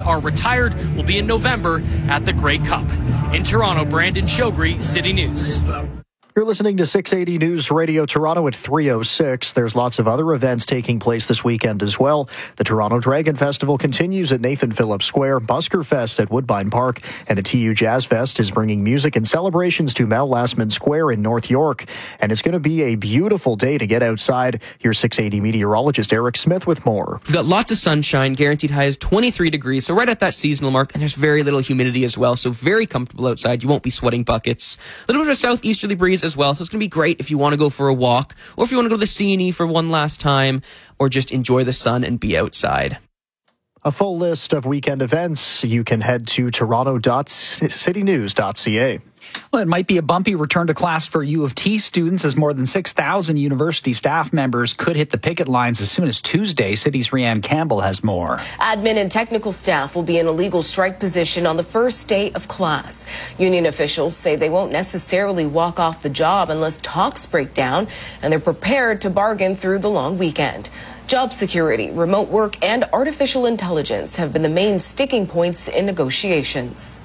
are retired will be in November at the Grey Cup. In Toronto, Brandon Shogri, City News. You're listening to 680 News Radio Toronto at 3:06. There's lots of other events taking place this weekend as well. The Toronto Dragon Festival continues at Nathan Phillips Square, Busker Fest at Woodbine Park, and the TU Jazz Fest is bringing music and celebrations to Mel Lastman Square in North York. And it's going to be a beautiful day to get outside. Here's 680 meteorologist Eric Smith with more. We've got lots of sunshine, guaranteed high is 23 degrees, so right at that seasonal mark, and there's very little humidity as well, so very comfortable outside. You won't be sweating buckets. A little bit of a southeasterly breeze as well, so it's going to be great if you want to go for a walk, or if you want to go to the C&E for one last time, or just enjoy the sun and be outside. A full list of weekend events, you can head to toronto.citynews.ca. Well, it might be a bumpy return to class for U of T students as more than 6,000 university staff members could hit the picket lines as soon as Tuesday. City's Rianne Campbell has more. Admin and technical staff will be in a legal strike position on the first day of class. Union officials say they won't necessarily walk off the job unless talks break down, and they're prepared to bargain through the long weekend. Job security, remote work, and artificial intelligence have been the main sticking points in negotiations.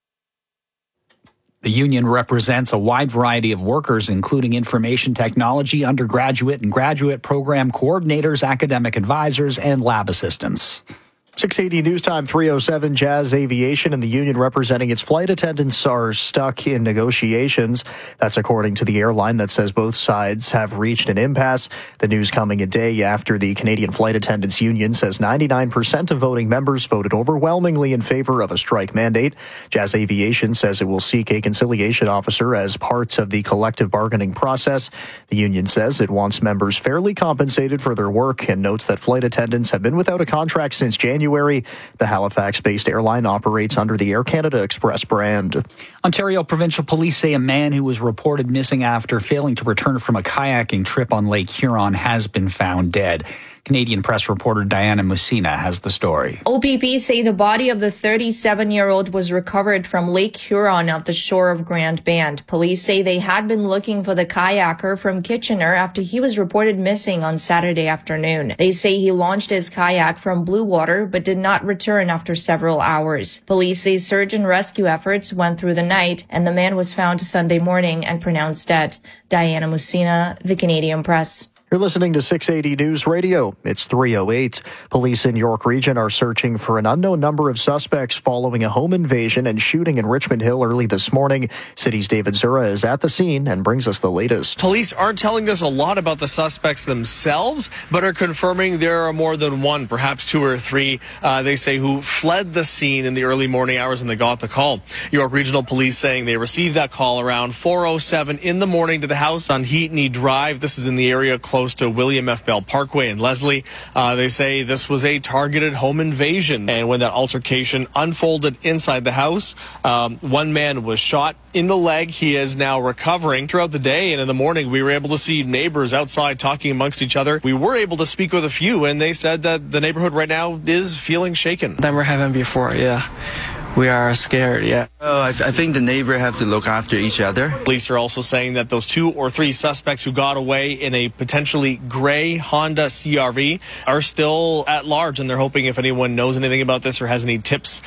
The union represents a wide variety of workers, including information technology, undergraduate and graduate program coordinators, academic advisors, and lab assistants. 680 News Time 3:07. Jazz Aviation and the union representing its flight attendants are stuck in negotiations. That's according to the airline that says both sides have reached an impasse. The news coming a day after the Canadian Flight Attendants Union says 99% of voting members voted overwhelmingly in favor of a strike mandate. Jazz Aviation says it will seek a conciliation officer as part of the collective bargaining process. The union says it wants members fairly compensated for their work and notes that flight attendants have been without a contract since January. The Halifax-based airline operates under the Air Canada Express brand. Ontario Provincial Police say a man who was reported missing after failing to return from a kayaking trip on Lake Huron has been found dead. Canadian press reporter Diana Musina has the story. OPP say the body of the 37-year-old was recovered from Lake Huron off the shore of Grand Band. Police say they had been looking for the kayaker from Kitchener after he was reported missing on Saturday afternoon. They say he launched his kayak from Blue Water but did not return after several hours. Police say search and rescue efforts went through the night and the man was found Sunday morning and pronounced dead. Diana Musina, The Canadian Press. You're listening to 680 News Radio. It's 3:08. Police in York Region are searching for an unknown number of suspects following a home invasion and shooting in Richmond Hill early this morning. City's David Zura is at the scene and brings us the latest. Police aren't telling us a lot about the suspects themselves, but are confirming there are more than one, perhaps two or three, they say, who fled the scene in the early morning hours when they got the call. York Regional Police saying they received that call around 4:07 in the morning to the house on Heatney Drive. This is in the area close to William F. Bell Parkway in Leslie. They say this was a targeted home invasion, and when that altercation unfolded inside the house, one man was shot in the leg. He is now recovering. Throughout the day and in the morning, we were able to see neighbors outside talking amongst each other. We were able to speak with a few, and they said that the neighborhood right now is feeling shaken. Never happened before, yeah. We are scared, yeah. I think the neighbor have to look after each other. Police are also saying that those 2 or 3 suspects who got away in a potentially gray Honda CRV are still at large, and they're hoping if anyone knows anything about this or has any tips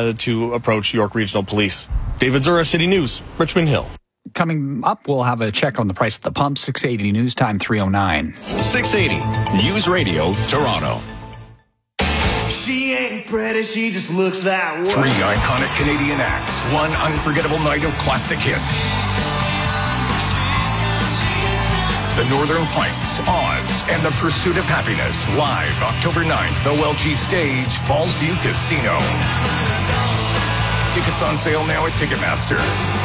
to approach York Regional Police. David Zura, City News, Richmond Hill. Coming up, we'll have a check on the price at the pump. 680 News Time 3:09. 680 News Radio Toronto. She ain't pretty, she just looks that way. 3 iconic Canadian acts, 1 unforgettable night of classic hits. The Northern Pikes, Odds, and the Pursuit of Happiness, live October 9th, OLG Stage, Fallsview Casino. Tickets on sale now at Ticketmaster.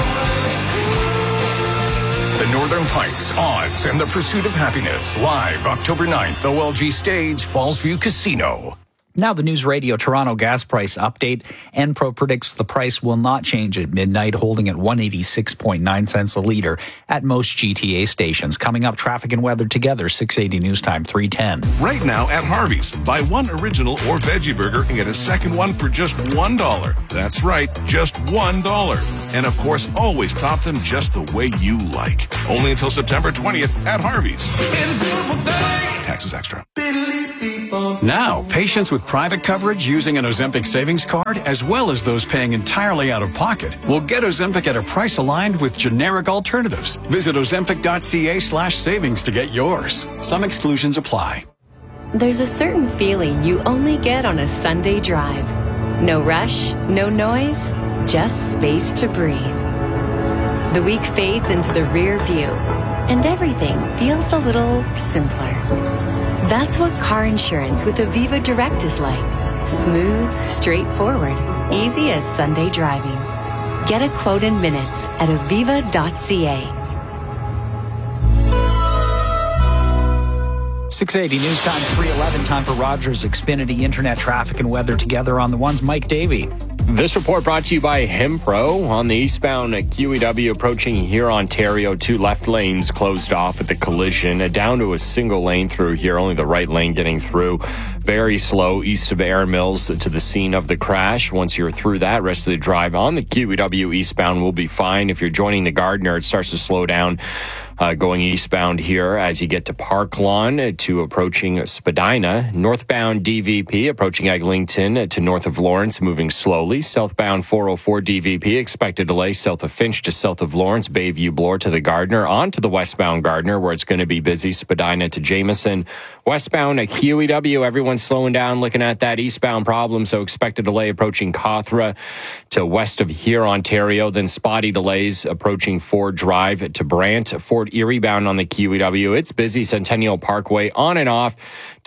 The Northern Pikes, Odds, and the Pursuit of Happiness, live October 9th, OLG Stage, Fallsview Casino. Now the News Radio Toronto gas price update. Enpro predicts the price will not change at midnight, holding at 186.9 cents a litre at most GTA stations. Coming up, traffic and weather together, 680 News Time 3:10. Right now at Harvey's, buy 1 original or veggie burger and get a second one for just $1. That's right, just $1. And of course, always top them just the way you like. Only until September 20th at Harvey's. Taxes extra. Now, patients with private coverage using an Ozempic savings card, as well as those paying entirely out of pocket, will get Ozempic at a price aligned with generic alternatives. Visit ozempic.ca/savings to get yours. Some exclusions apply. There's a certain feeling you only get on a Sunday drive. No rush, no noise, just space to breathe. The week fades into the rear view, and everything feels a little simpler. That's what car insurance with Aviva Direct is like. Smooth, straightforward, easy as Sunday driving. Get a quote in minutes at aviva.ca. 680 News Time, 3:11. Time for Rogers Xfinity Internet traffic and weather together on the ones. Mike Davey. This report brought to you by Himpro. On the eastbound QEW approaching here, Ontario, 2 left lanes closed off at the collision. Down to a single lane through here, only the right lane getting through. Very slow east of Air Mills to the scene of the crash. Once you're through that, rest of the drive on the QEW eastbound will be fine. If you're joining the Gardner, it starts to slow down going eastbound here as you get to Park Lawn to approaching Spadina. Northbound DVP approaching Eglinton to north of Lawrence, moving slowly. Southbound 404 DVP, expected delay south of Finch to south of Lawrence, Bayview Bloor to the Gardner, on to the westbound Gardner where it's going to be busy, Spadina to Jameson. Westbound at QEW, everyone's slowing down looking at that eastbound problem, so expected delay approaching Cawthra to west of here, Ontario. Then spotty delays approaching Ford Drive to Brant. Fort Erie bound on the QEW. It's busy Centennial Parkway on and off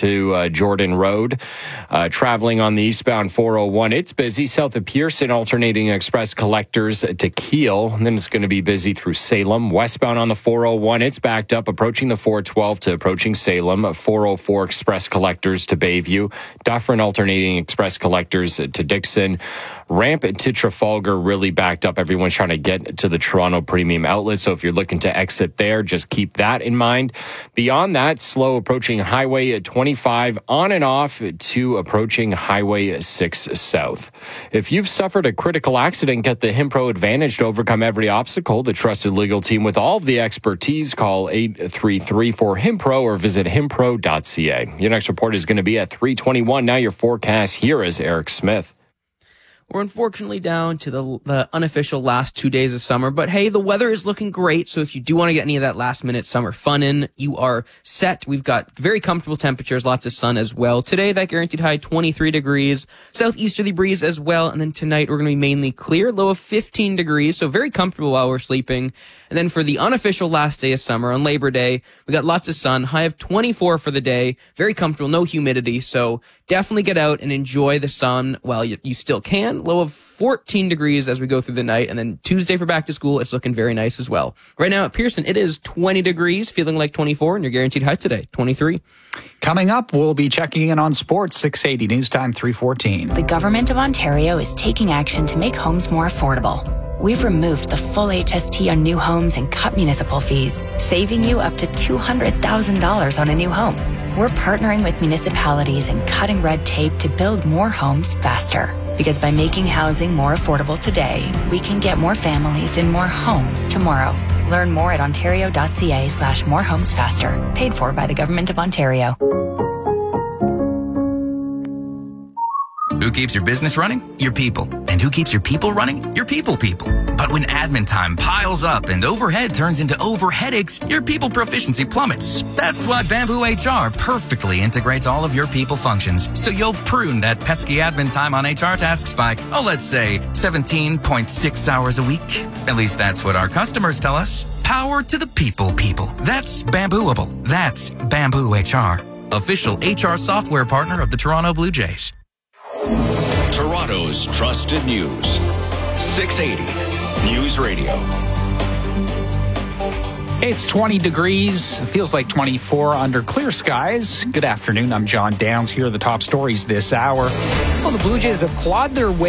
to Jordan Road. Traveling on the eastbound 401, it's busy south of Pearson, alternating express collectors to Kiel. And then it's going to be busy through Salem. Westbound on the 401, it's backed up approaching the 412 to approaching Salem. 404 express collectors to Bayview. Dufferin alternating express collectors to Dixon. Ramp to Trafalgar really backed up. Everyone's trying to get to the Toronto Premium Outlet. So if you're looking to exit there, just keep that in mind. Beyond that, slow approaching Highway 25 on and off to approaching Highway 6 South. If you've suffered a critical accident, get the Himpro Advantage to overcome every obstacle. The trusted legal team with all of the expertise. Call 833-4HIMPRO or visit himpro.ca. Your next report is going to be at 3:21. Now your forecast. Here is Eric Smith. We're unfortunately down to the unofficial last 2 days of summer, but hey, the weather is looking great. So if you do want to get any of that last minute summer fun in, you are set. We've got very comfortable temperatures, lots of sun as well. Today, that guaranteed high 23 degrees, southeasterly breeze as well. And then tonight, we're going to be mainly clear, low of 15 degrees. So very comfortable while we're sleeping. And then for the unofficial last day of summer on Labor Day, we got lots of sun, high of 24 for the day, very comfortable, no humidity. So definitely get out and enjoy the sun while you still can. Low of 14 degrees as we go through the night. And then Tuesday for back to school, it's looking very nice as well. Right now at Pearson, it is 20 degrees, feeling like 24, and your guaranteed high today, 23. Coming up, we'll be checking in on sports. 680 News Time, 3:14. The Government of Ontario is taking action to make homes more affordable. We've removed the full HST on new homes and cut municipal fees, saving you up to $200,000 on a new home. We're partnering with municipalities and cutting red tape to build more homes faster. Because by making housing more affordable today, we can get more families in more homes tomorrow. Learn more at ontario.ca/morehomesfaster. Paid for by the Government of Ontario. Who keeps your business running? Your people. And who keeps your people running? Your people. But when admin time piles up and overhead turns into overheadaches, your people proficiency plummets. That's why Bamboo HR perfectly integrates all of your people functions. So you'll prune that pesky admin time on HR tasks by, let's say 17.6 hours a week. At least that's what our customers tell us. Power to the people. That's Bambooable. That's Bamboo HR. Official HR software partner of the Toronto Blue Jays. Toronto's trusted news. 680 News Radio. It's 20 degrees. It feels like 24 under clear skies. Good afternoon. I'm John Downs. Here are the top stories this hour. Well, the Blue Jays have clawed their way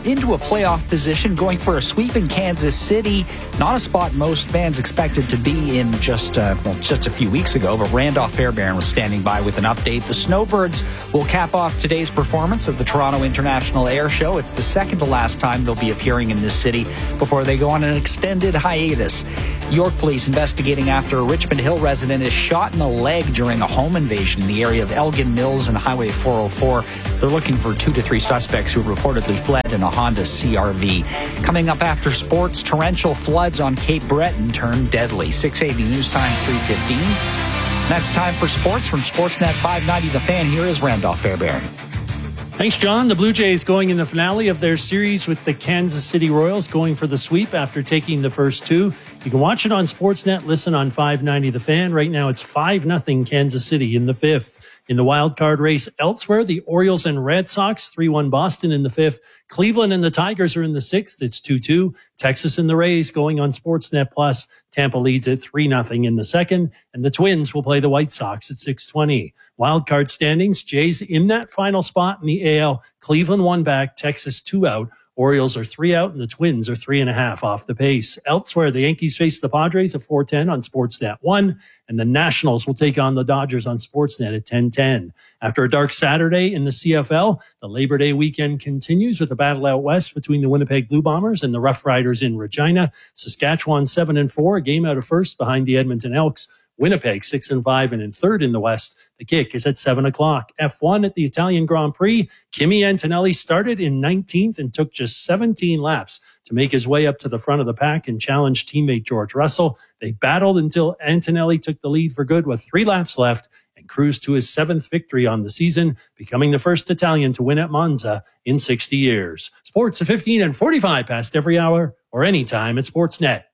into a playoff position, going for a sweep in Kansas City. Not a spot most fans expected to be in just a few weeks ago, but Randolph Fairbairn was standing by with an update. The Snowbirds will cap off today's performance at the Toronto International Air Show. It's the second to last time they'll be appearing in this city before they go on an extended hiatus. York police investigating after a Richmond Hill resident is shot in the leg during a home invasion in the area of Elgin Mills and Highway 404. They're looking for 2 to 3 suspects who reportedly fled in a Honda CR-V. Coming up after sports, torrential floods on Cape Breton turned deadly. 680 News Time, 3:15. That's time for sports from Sportsnet 590 The Fan. Here is Randolph Fairbairn. Thanks, John. The Blue Jays going in the finale of their series with the Kansas City Royals, going for the sweep after taking the first 2. You can watch it on Sportsnet, listen on 590 The Fan. Right now it's 5-0 Kansas City in the 5th. In the wild card race elsewhere, the Orioles and Red Sox, 3-1 Boston in the 5th. Cleveland and the Tigers are in the 6th. It's 2-2. Texas and the Rays going on Sportsnet Plus. Tampa leads at 3-0 in the 2nd. And the Twins will play the White Sox at 6:20. Wild card standings, Jays in that final spot in the AL. Cleveland 1 back, Texas 2 out. Orioles are 3 out, and the Twins are 3.5 off the pace. Elsewhere, the Yankees face the Padres at 4:10 on Sportsnet 1, and the Nationals will take on the Dodgers on Sportsnet at 10:10. After a dark Saturday in the CFL, the Labor Day weekend continues with a battle out west between the Winnipeg Blue Bombers and the Rough Riders in Regina. Saskatchewan 7-4, a game out of first behind the Edmonton Elks. Winnipeg 6-5 and in third in the West. The kick is at 7 o'clock. F1 at the Italian Grand Prix. Kimi Antonelli started in 19th and took just 17 laps to make his way up to the front of the pack and challenge teammate George Russell. They battled until Antonelli took the lead for good with 3 laps left and cruised to his 7th victory on the season, becoming the first Italian to win at Monza in 60 years. Sports at 15 and 45 past every hour or anytime at Sportsnet.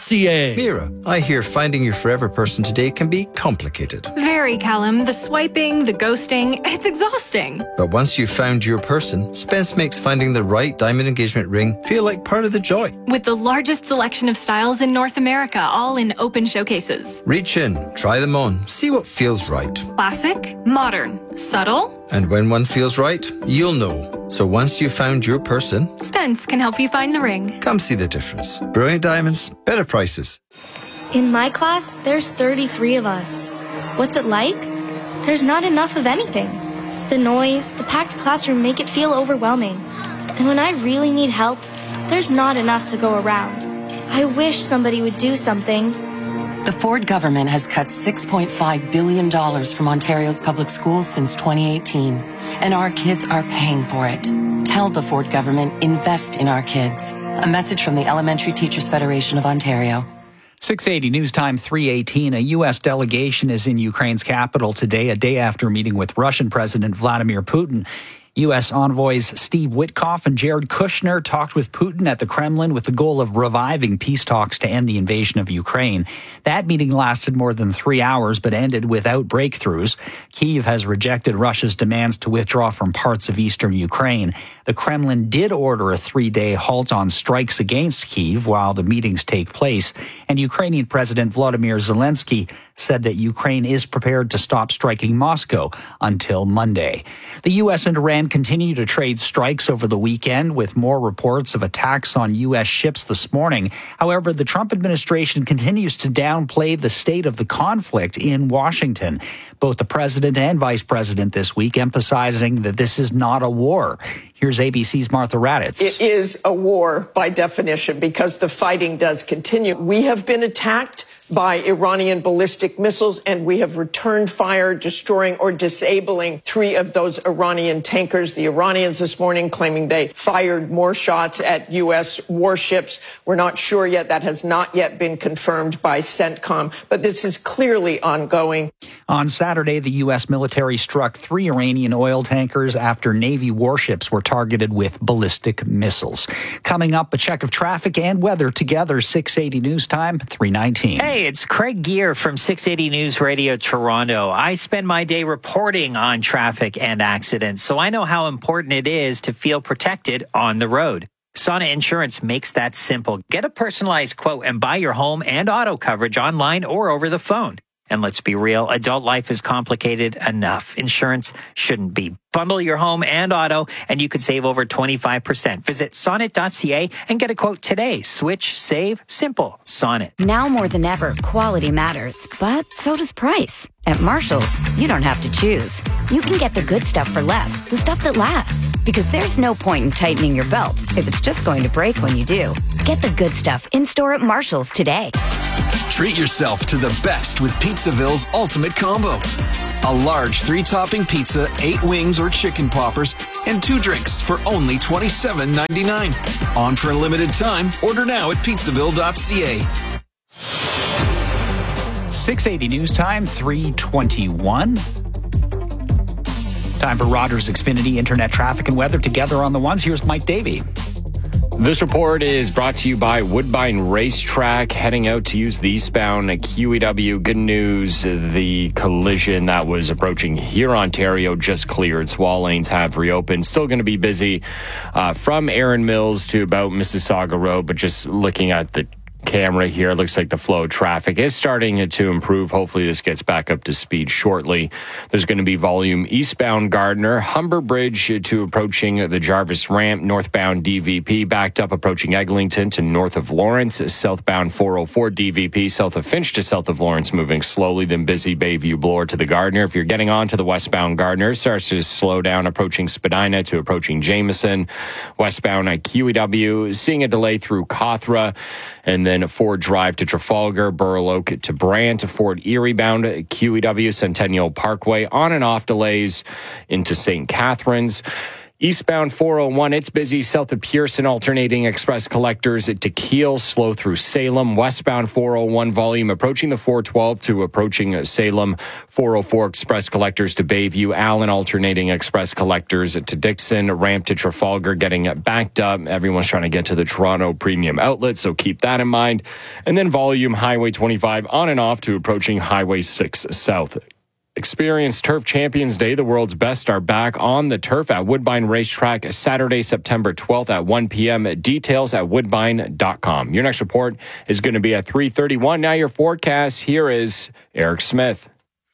Mira, I hear finding your forever person today can be complicated. Very, Callum. The swiping, the ghosting, it's exhausting. But once you've found your person, Spence makes finding the right diamond engagement ring feel like part of the joy. With the largest selection of styles in North America, all in open showcases. Reach in, try them on, see what feels right. Classic, modern, subtle. And when one feels right, you'll know. So once you've found your person, Spence can help you find the ring. Come see the difference. Brilliant diamonds, better prices. In my class, there's 33 of us. What's it like? There's not enough of anything. The noise, the packed classroom make it feel overwhelming. And when I really need help, there's not enough to go around. I wish somebody would do something. The Ford government has cut $6.5 billion from Ontario's public schools since 2018, and our kids are paying for it. Tell the Ford government, invest in our kids. A message from the Elementary Teachers Federation of Ontario. 680 News Time, 3:18. A U.S. delegation is in Ukraine's capital today, a day after meeting with Russian President Vladimir Putin. U.S. envoys Steve Witkoff and Jared Kushner talked with Putin at the Kremlin with the goal of reviving peace talks to end the invasion of Ukraine. That meeting lasted more than 3 hours but ended without breakthroughs. Kyiv has rejected Russia's demands to withdraw from parts of eastern Ukraine. The Kremlin did order a 3-day halt on strikes against Kyiv while the meetings take place. And Ukrainian President Volodymyr Zelensky said that Ukraine is prepared to stop striking Moscow until Monday. The U.S. and Iran continue to trade strikes over the weekend with more reports of attacks on U.S. ships this morning. However, the Trump administration continues to downplay the state of the conflict in Washington. Both the president and vice president this week emphasizing that this is not a war. Here's ABC's Martha Raddatz. It is a war by definition because the fighting does continue. We have been attacked by Iranian ballistic missiles, and we have returned fire, destroying or disabling 3 of those Iranian tankers. The Iranians this morning claiming they fired more shots at U.S. warships. We're not sure yet. That has not yet been confirmed by CENTCOM, but this is clearly ongoing. On Saturday, the U.S. military struck 3 Iranian oil tankers after Navy warships were targeted with ballistic missiles. Coming up, a check of traffic and weather together, 680 News Time, 3:19. Hey, it's Craig Gear from 680 News Radio Toronto. I spend my day reporting on traffic and accidents, so I know how important it is to feel protected on the road. Sana Insurance makes that simple. Get a personalized quote and buy your home and auto coverage online or over the phone. And let's be real, adult life is complicated enough. Insurance shouldn't be. Bundle your home and auto, and you could save over 25%. Visit sonnet.ca and get a quote today. Switch, save, simple. Sonnet. Now more than ever, quality matters, but so does price. At Marshall's, you don't have to choose. You can get the good stuff for less, the stuff that lasts. Because there's no point in tightening your belt if it's just going to break when you do. Get the good stuff in-store at Marshall's today. Treat yourself to the best with Pizzaville's Ultimate Combo. A large 3-topping pizza, 8 wings or chicken poppers, and 2 drinks for only $27.99. On for a limited time. Order now at pizzaville.ca. 6:80 news time, 3:21. Time for Rogers Xfinity Internet traffic and weather together on the ones. Here's Mike Davey. This report is brought to you by Woodbine Racetrack. Heading out to use the eastbound QEW. Good news, the collision that was approaching here, Ontario, just cleared. Swall lanes have reopened. Still going to be busy from Erin Mills to about Mississauga Road, but just looking at the camera here, looks like the flow of traffic is starting to improve. Hopefully this gets back up to speed shortly. There's going to be volume eastbound Gardiner, Humber Bridge to approaching the Jarvis Ramp, northbound DVP, backed up approaching Eglinton to north of Lawrence, southbound 404 DVP, south of Finch to south of Lawrence, moving slowly, then busy Bayview Bloor to the Gardiner. If you're getting on to the westbound Gardiner, starts to slow down approaching Spadina to approaching Jameson. Westbound at QEW, seeing a delay through Cawthra, and then Ford Drive to Trafalgar, Burloak to Brant, Fort Erie bound QEW, Centennial Parkway, on and off delays into St. Catharines. Eastbound 401, it's busy south of Pearson, alternating express collectors to Kiel, slow through Salem. Westbound 401 volume approaching the 412 to approaching Salem. 404 express collectors to Bayview. Allen, alternating express collectors to Dixon. Ramp to Trafalgar, getting backed up. Everyone's trying to get to the Toronto Premium Outlet, so keep that in mind. And then volume Highway 25 on and off to approaching Highway 6 South. Experience Turf Champions Day. The world's best are back on the turf at Woodbine Racetrack Saturday, September 12th at 1 p.m. Details at woodbine.com. Your next report is going to be at 3:31. Now your forecast. Here is Eric Smith.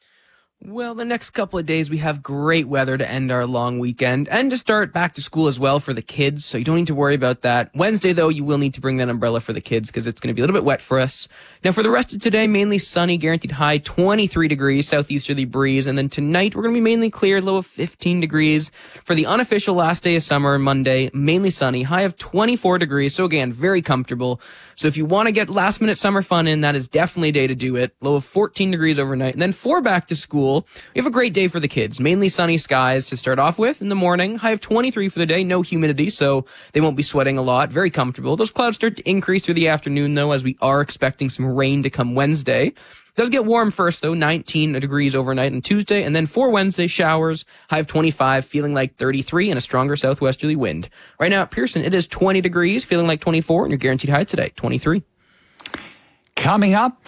Well, the next couple of days we have great weather to end our long weekend and to start back to school as well for the kids, so you don't need to worry about that. Wednesday, though, you will need to bring that umbrella for the kids because it's going to be a little bit wet for us. Now, for the rest of today, mainly sunny, guaranteed high 23 degrees, southeasterly breeze, and then tonight we're going to be mainly clear, low of 15 degrees. For the unofficial last day of summer, Monday, mainly sunny, high of 24 degrees, so again, very comfortable. So if you want to get last-minute summer fun in, that is definitely a day to do it. Low of 14 degrees overnight. And then for back to school, we have a great day for the kids. Mainly sunny skies to start off with in the morning. High of 23 for the day. No humidity, so they won't be sweating a lot. Very comfortable. Those clouds start to increase through the afternoon, though, as we are expecting some rain to come Wednesday. It does get warm first, though, 19 degrees overnight on Tuesday, and then for Wednesday, showers, high of 25, feeling like 33, and a stronger southwesterly wind. Right now at Pearson, it is 20 degrees, feeling like 24, and your guaranteed high today, 23. Coming up,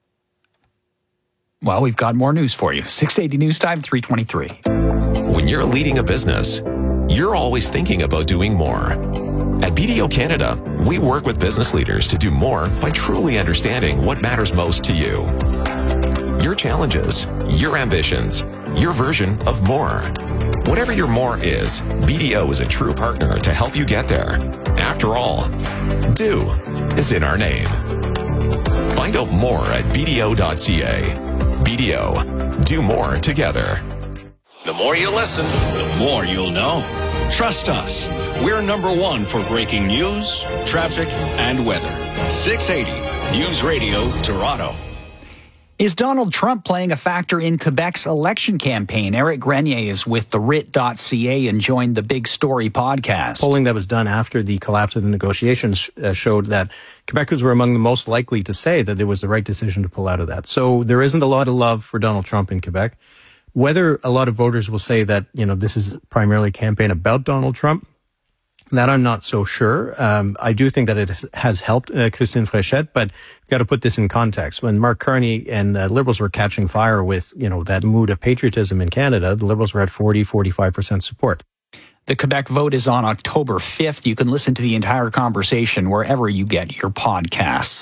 well, we've got more news for you. 680 news time, 3:23. When you're leading a business, you're always thinking about doing more. At BDO Canada, we work with business leaders to do more by truly understanding what matters most to you. Your challenges, your ambitions, your version of more. Whatever your more is, BDO is a true partner to help you get there. After all, do is in our name. Find out more at BDO.ca. BDO, do more together. The more you listen, the more you'll know. Trust us. We're #1 for breaking news, traffic, and weather. 680 News Radio, Toronto. Is Donald Trump playing a factor in Quebec's election campaign? Eric Grenier is with the RIT.ca and joined the Big Story podcast. Polling that was done after the collapse of the negotiations showed that Quebecers were among the most likely to say that it was the right decision to pull out of that. So there isn't a lot of love for Donald Trump in Quebec. Whether a lot of voters will say that, this is primarily a campaign about Donald Trump, that I'm not so sure. I do think that it has helped Christine Fréchette, but you've got to put this in context. When Mark Carney and Liberals were catching fire with, that mood of patriotism in Canada, the Liberals were at 45% support. The Quebec vote is on October 5th. You can listen to the entire conversation wherever you get your podcasts.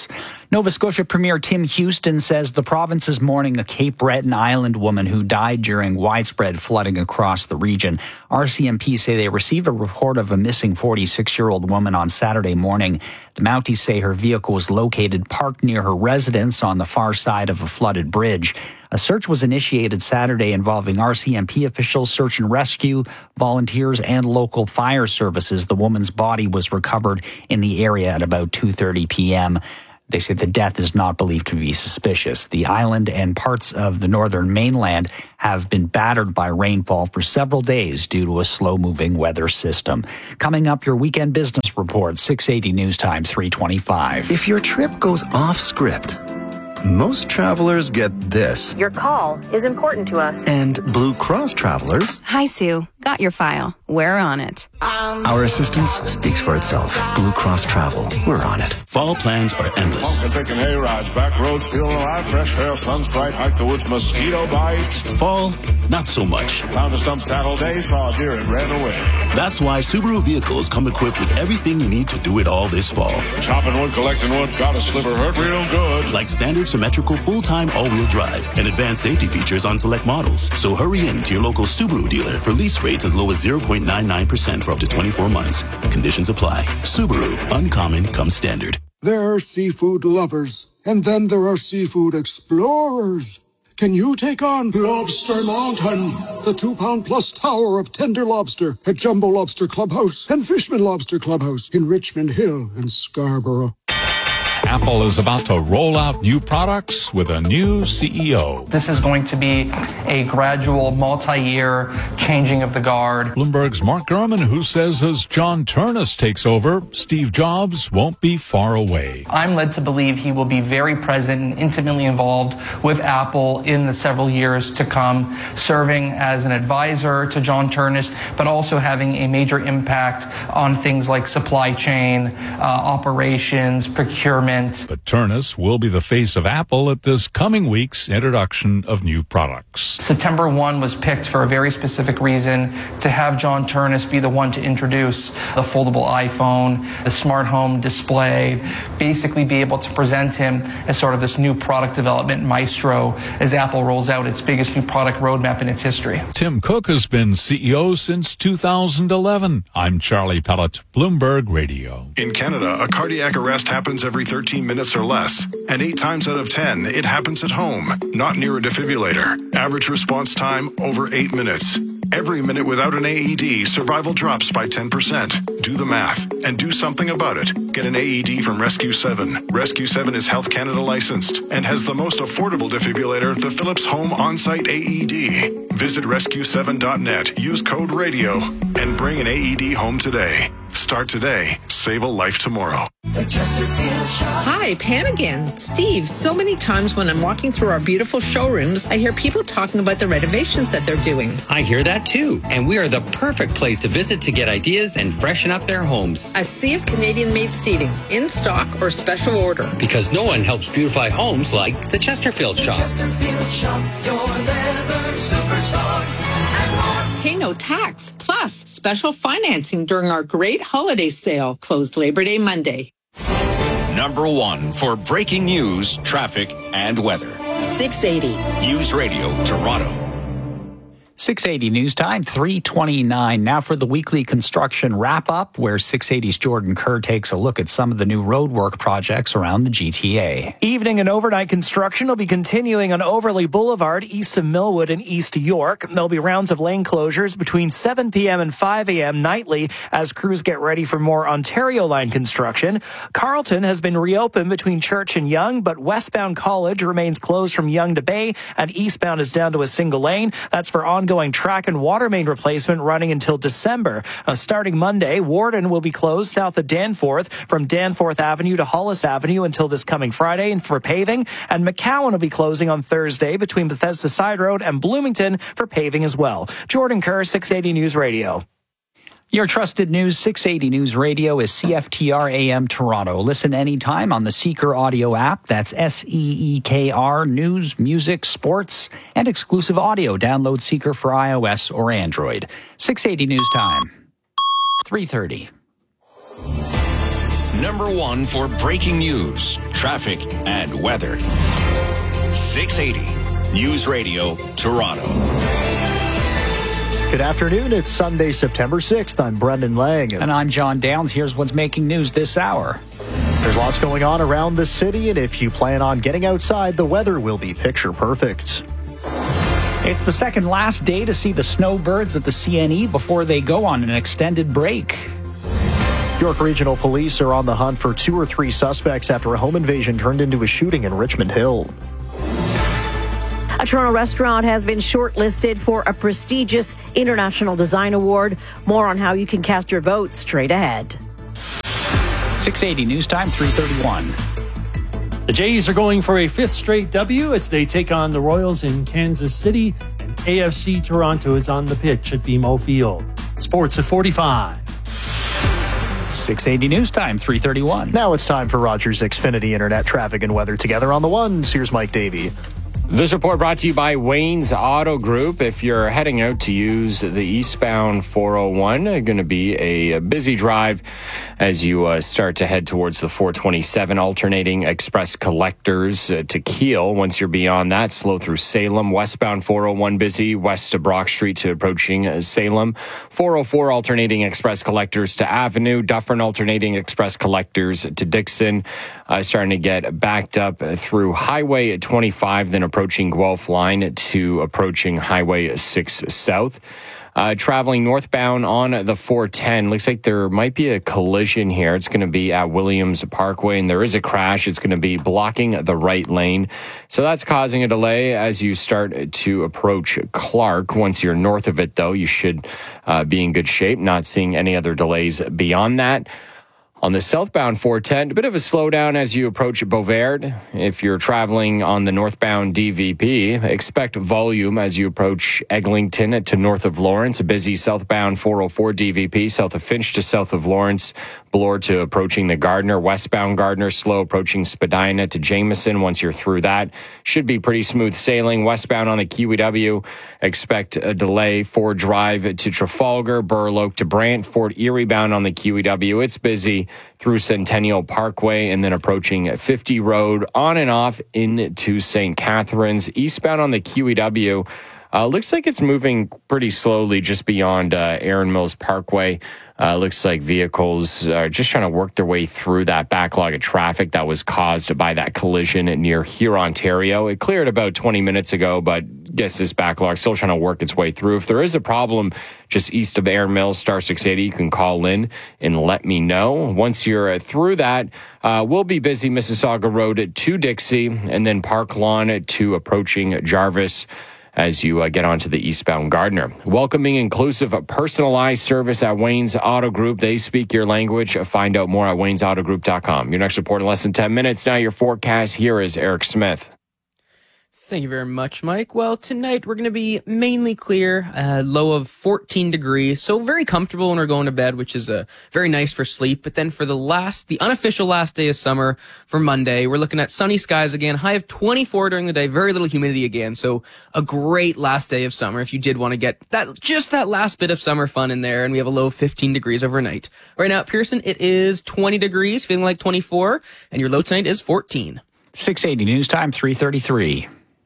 Nova Scotia Premier Tim Houston says the province is mourning a Cape Breton island woman who died during widespread flooding across the region. RCMP say they received a report of a missing 46-year-old woman on Saturday morning. The Mounties say her vehicle was located parked near her residence on the far side of a flooded bridge. A search was initiated Saturday involving RCMP officials, search and rescue, volunteers, and local fire services. The woman's body was recovered in the area at about 2:30 p.m. They say the death is not believed to be suspicious. The island and parts of the northern mainland have been battered by rainfall for several days due to a slow-moving weather system. Coming up, your weekend business report, 680 News Time, 325. If your trip goes off script, most travelers get this. Your call is important to us. And Blue Cross travelers... Hi, Sue. Got your file. We're on it. Our assistance speaks for itself. Blue Cross Travel. We're on it. Fall plans are endless. Picking hay rides, back roads, feeling alive, fresh air, sun's bright, hike the woods, mosquito bites. Fall, not so much. Found a stump saddle day, saw a deer and ran away. That's why Subaru vehicles come equipped with everything you need to do it all this fall. Chopping wood, collecting wood, got a sliver, hurt real good. Like standard symmetrical full-time all-wheel drive and advanced safety features on select models. So hurry in to your local Subaru dealer for lease rates as low as 0.99% for up to 24 months. Conditions apply. Subaru. Uncommon comes standard. There are seafood lovers, and then there are seafood explorers. Can you take on Lobster Mountain, the 2-pound-plus tower of tender lobster at Jumbo Lobster Clubhouse and Fishman Lobster Clubhouse in Richmond Hill and Scarborough? Apple is about to roll out new products with a new CEO. This is going to be a gradual, multi-year changing of the guard. Bloomberg's Mark Gurman, who says as John Ternus takes over, Steve Jobs won't be far away. I'm led to believe he will be very present and intimately involved with Apple in the several years to come, serving as an advisor to John Ternus, but also having a major impact on things like supply chain, operations, procurement. But Ternus will be the face of Apple at this coming week's introduction of new products. September 1 was picked for a very specific reason, to have John Ternus be the one to introduce the foldable iPhone, the smart home display, basically be able to present him as sort of this new product development maestro as Apple rolls out its biggest new product roadmap in its history. Tim Cook has been CEO since 2011. I'm Charlie Pellet, Bloomberg Radio. In Canada, a cardiac arrest happens every 13 minutes or less, and 8 times out of 10, it happens at home, not near a defibrillator. Average response time, over 8 minutes. Every minute without an AED, survival drops by 10%. Do the math and do something about it. Get an AED from Rescue 7. Rescue 7 is Health Canada licensed and has the most affordable defibrillator, the Philips Home On-Site AED. Visit rescue7.net, use code RADIO, and bring an AED home today. Start today. Save a life tomorrow. Hi, Pam again. Steve, so many times when I'm walking through our beautiful showrooms, I hear people talking about the renovations that they're doing. I hear that too, and we are the perfect place to visit to get ideas and freshen up their homes. A sea of Canadian-made seating, in stock or special order. Because no one helps beautify homes like the Chesterfield Shop. Chesterfield Shop, your leather superstar. Pay no tax, plus special financing during our great holiday sale, closed Labor Day Monday. Number 1 for breaking news, traffic, and weather. 680 News Radio Toronto. 680 News Time, 3:29. Now for the weekly construction wrap-up, where 680's Jordan Kerr takes a look at some of the new roadwork projects around the GTA. Evening and overnight construction will be continuing on Overley Boulevard, east of Millwood and east York. There'll be rounds of lane closures between 7 p.m. and 5 a.m. nightly as crews get ready for more Ontario line construction. Carleton has been reopened between Church and Yonge, but westbound College remains closed from Yonge to Bay, and eastbound is down to a single lane. That's for ongoing track and water main replacement running until December. Starting Monday, Warden will be closed south of Danforth from Danforth Avenue to Hollis Avenue until this coming Friday and for paving, and McCowan will be closing on Thursday between Bethesda Side Road and Bloomington for paving as well. Jordan Kerr, 680 News Radio. Your trusted news, 680 News Radio, is CFTR AM Toronto. Listen anytime on the Seeker audio app. That's SEEKR, news, music, sports, and exclusive audio. Download Seeker for iOS or Android. 680 News Time, 3:30. Number 1 for breaking news, traffic, and weather. 680 News Radio, Toronto. Good afternoon. It's Sunday, September 6th. I'm Brendan Lang. And I'm John Downs. Here's what's making news this hour. There's lots going on around the city, and if you plan on getting outside, the weather will be picture perfect. It's the second last day to see the snowbirds at the CNE before they go on an extended break. York Regional Police are on the hunt for 2 or 3 suspects after a home invasion turned into a shooting in Richmond Hill. A Toronto restaurant has been shortlisted for a prestigious International Design Award. More on how you can cast your vote straight ahead. 680 News Time, 3:31. The Jays are going for a 5th straight W as they take on the Royals in Kansas City, and AFC Toronto is on the pitch at BMO Field. Sports at 45. 680 News Time, 3:31. Now it's time for Rogers Xfinity Internet traffic and weather together on the ones. Here's Mike Davey. This report brought to you by Wayne's Auto Group. If you're heading out to use the eastbound 401, going to be a busy drive as you start to head towards the 427 alternating express collectors to Kiel. Once you're beyond that, slow through Salem. Westbound 401 busy, west of Brock Street to approaching Salem. 404 alternating express collectors to Avenue. Dufferin alternating express collectors to Dixon. Starting to get backed up through Highway 25, then approaching Guelph Line to approaching Highway 6 South. Traveling northbound on the 410, looks like there might be a collision here. It's going to be at Williams Parkway, and there is a crash. It's going to be blocking the right lane. So that's causing a delay as you start to approach Clark. Once you're north of it, though, you should be in good shape. Not seeing any other delays beyond that. On the southbound 410, a bit of a slowdown as you approach Beauvert. If you're traveling on the northbound DVP, expect volume as you approach Eglinton to north of Lawrence. A busy southbound 404 DVP, south of Finch to south of Lawrence. Bloor to approaching the Gardner. Westbound Gardner, slow approaching Spadina to Jameson. Once you're through that, should be pretty smooth sailing. Westbound on the QEW, expect a delay. Ford Drive to Trafalgar. Burloak to Brant. Fort Erie bound on the QEW. It's busy through Centennial Parkway and then approaching 50 Road on and off into St. Catharines. Eastbound on the QEW, looks like it's moving pretty slowly just beyond Erin Mills Parkway. Looks like vehicles are just trying to work their way through that backlog of traffic that was caused by that collision near here, Ontario. It cleared about 20 minutes ago, but guess this backlog still trying to work its way through. If there is a problem just east of Erin Mills, star 680, you can call in and let me know. Once you're through that, we'll be busy Mississauga Road to Dixie and then Park Lawn to approaching Jarvis as you get onto the eastbound Gardner. Welcoming, inclusive, personalized service at Wayne's Auto Group. They speak your language. Find out more at waynesautogroup.com. Your next report in less than 10 minutes. Now your forecast. Here is Eric Smith. Thank you very much, Mike. Well, tonight we're going to be mainly clear, low of 14 degrees, so very comfortable when we're going to bed, which is very nice for sleep. But then for the unofficial last day of summer for Monday, we're looking at sunny skies again, high of 24 during the day, very little humidity again. So a great last day of summer if you did want to get that last bit of summer fun in there. And we have a low of 15 degrees overnight. Right now at Pearson, it is 20 degrees, feeling like 24, and your low tonight is 14. 680 News Time, 3:33.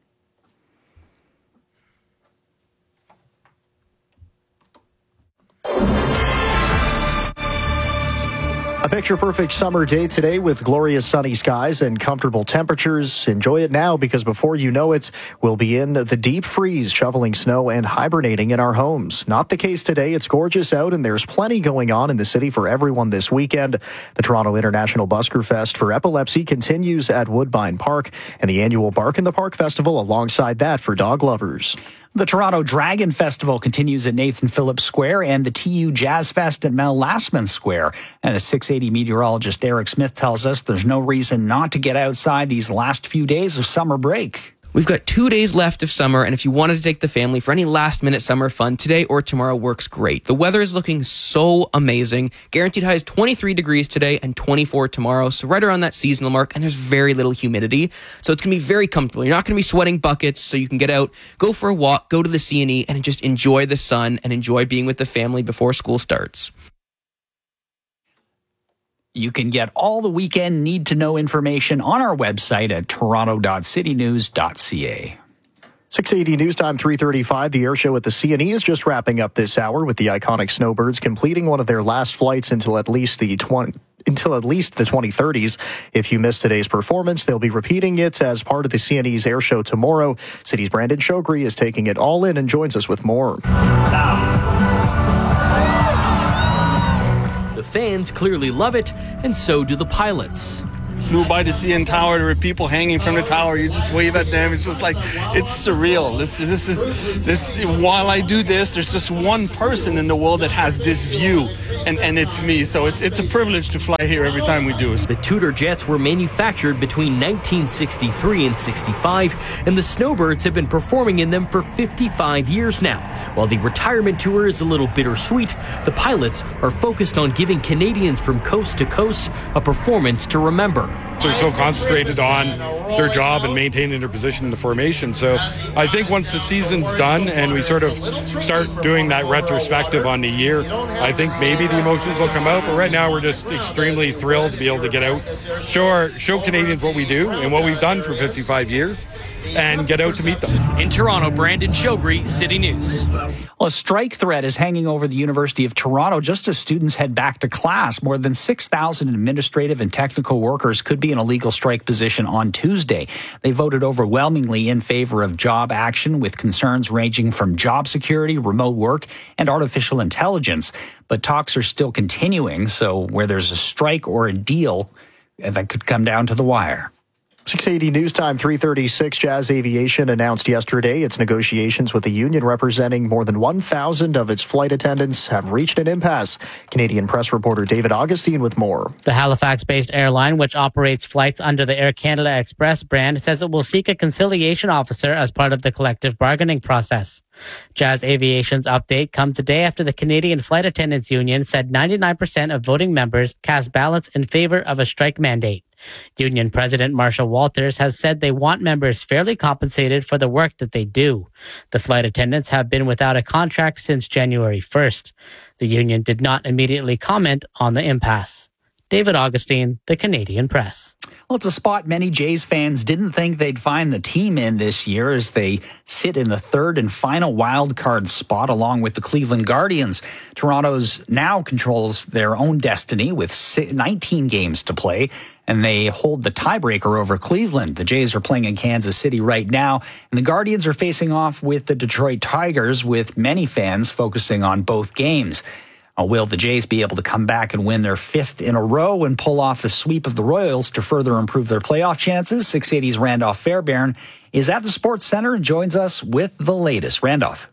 A picture-perfect summer day today with glorious sunny skies and comfortable temperatures. Enjoy it now because before you know it, we'll be in the deep freeze, shoveling snow and hibernating in our homes. Not the case today. It's gorgeous out and there's plenty going on in the city for everyone this weekend. The Toronto International Busker Fest for Epilepsy continues at Woodbine Park and the annual Bark in the Park Festival alongside that for dog lovers. The Toronto Dragon Festival continues at Nathan Phillips Square and the TU Jazz Fest at Mel Lastman Square. And as 680 meteorologist Eric Smith tells us, there's no reason not to get outside these last few days of summer break. We've got 2 days left of summer, and if you wanted to take the family for any last-minute summer fun, today or tomorrow works great. The weather is looking so amazing. Guaranteed high is 23 degrees today and 24 tomorrow, so right around that seasonal mark, and there's very little humidity, so it's going to be very comfortable. You're not going to be sweating buckets, so you can get out, go for a walk, go to the CNE, and just enjoy the sun and enjoy being with the family before school starts. You can get all the weekend need-to-know information on our website at toronto.citynews.ca. 680 News Time, 3:35. The air show at the CNE is just wrapping up this hour with the iconic Snowbirds completing one of their last flights until at least the 2030s. If you missed today's performance, they'll be repeating it as part of the CNE's air show tomorrow. City's Brandon Shogri is taking it all in and joins us with more. The fans clearly love it, and so do the pilots. Flew by the CN Tower. There were people hanging from the tower. You just wave at them. It's just like, it's surreal. This while I do this, there's just one person in the world that has this view, and it's me. So it's a privilege to fly here every time we do it. The Tudor jets were manufactured between 1963 and 65, and the Snowbirds have been performing in them for 55 years now. While the retirement tour is a little bittersweet, the pilots are focused on giving Canadians from coast to coast a performance to remember. They're so concentrated on their job and maintaining their position in the formation. So I think once the season's done and we sort of start doing that retrospective on the year, I think maybe the emotions will come out. But right now we're just extremely thrilled to be able to get out, show Canadians what we do and what we've done for 55 years, and get out to meet them. In Toronto, Brandon Shogri, City News. Well, a strike threat is hanging over the University of Toronto just as students head back to class. More than 6,000 administrative and technical workers could be in a legal strike position on Tuesday. They voted overwhelmingly in favor of job action, with concerns ranging from job security, remote work, and artificial intelligence. But talks are still continuing, so where there's a strike or a deal, that could come down to the wire. 680 News Time, 3:36. Jazz Aviation announced yesterday its negotiations with the union representing more than 1,000 of its flight attendants have reached an impasse. Canadian press reporter David Augustine with more. The Halifax-based airline, which operates flights under the Air Canada Express brand, says it will seek a conciliation officer as part of the collective bargaining process. Jazz Aviation's update comes a day after the Canadian Flight Attendants Union said 99% of voting members cast ballots in favor of a strike mandate. Union President Marsha Walters has said they want members fairly compensated for the work that they do. The flight attendants have been without a contract since January 1st. The union did not immediately comment on the impasse. David Augustine, The Canadian Press. Well, it's a spot many Jays fans didn't think they'd find the team in this year as they sit in the third and final wild card spot along with the Cleveland Guardians. Toronto's now controls their own destiny with 19 games to play, and they hold the tiebreaker over Cleveland. The Jays are playing in Kansas City right now, and the Guardians are facing off with the Detroit Tigers, with many fans focusing on both games. Will the Jays be able to come back and win their fifth in a row and pull off a sweep of the Royals to further improve their playoff chances? 680's Randolph Fairbairn is at the Sports Center and joins us with the latest. Randolph.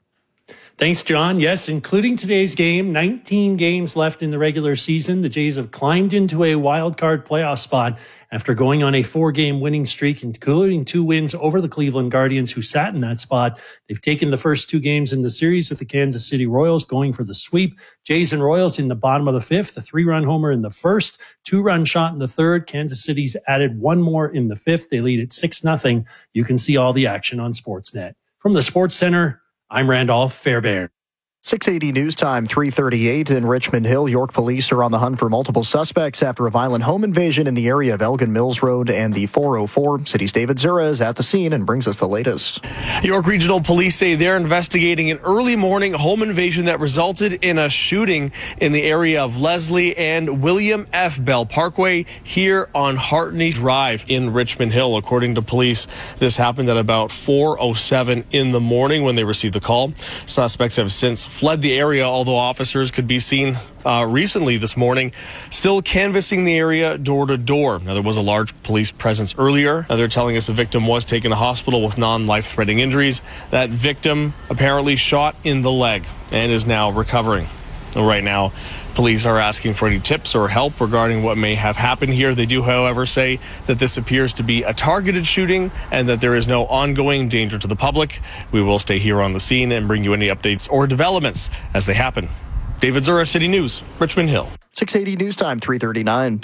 Thanks, John. Yes, including today's game, 19 games left in the regular season. The Jays have climbed into a wild card playoff spot after going on a 4-game winning streak, including 2 wins over the Cleveland Guardians, who sat in that spot. They've taken the first 2 games in the series with the Kansas City Royals going for the sweep. Jays and Royals in the bottom of the 5th, a 3-run homer in the first, 2-run shot in the third. Kansas City's added 1 more in the 5th. They lead at 6-0. You can see all the action on Sportsnet. From the Sports Center, I'm Randolph Fairbairn. 680 News Time, 3:38 in Richmond Hill. York police are on the hunt for multiple suspects after a violent home invasion in the area of Elgin Mills Road and the 404. City's David Zura is at the scene and brings us the latest. York Regional Police say they're investigating an early morning home invasion that resulted in a shooting in the area of Leslie and William F. Bell Parkway here on Hartney Drive in Richmond Hill. According to police, this happened at about 4:07 in the morning when they received the call. Suspects have since fled the area, although officers could be seen recently this morning still canvassing the area door to door. Now, there was a large police presence earlier. Now, they're telling us the victim was taken to hospital with non-life-threatening injuries. That victim apparently shot in the leg and is now recovering. Right now, police are asking for any tips or help regarding what may have happened here. They do, however, say that this appears to be a targeted shooting and that there is no ongoing danger to the public. We will stay here on the scene and bring you any updates or developments as they happen. David Zura, City News, Richmond Hill. 680 News Time, 3:39.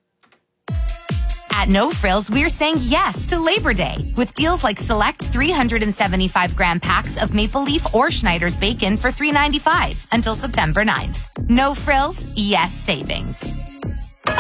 At No Frills, we're saying yes to Labor Day with deals like select 375-gram packs of Maple Leaf or Schneider's bacon for $3.95 until September 9th. No Frills, yes savings.